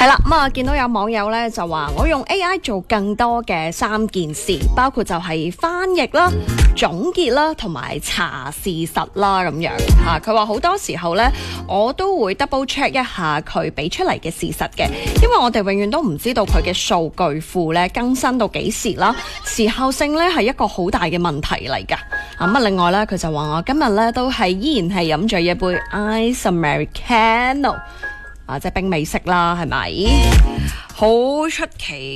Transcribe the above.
係啦，咁啊見到有網友咧就話我用 AI 做更多嘅3件事，包括就係翻譯啦、總結啦，同埋查事實啦咁樣吓。佢話好多時候咧，我都會 double check 一下佢俾出嚟嘅事實嘅，因為我哋永遠都唔知道佢嘅數據庫咧更新到幾時啦，時效性咧係一個好大嘅問題嚟噶。咁啊，另外咧佢就話我今日咧都係依然係飲咗一杯 Ice Americano。即係冰美式啦，係咪？好出奇。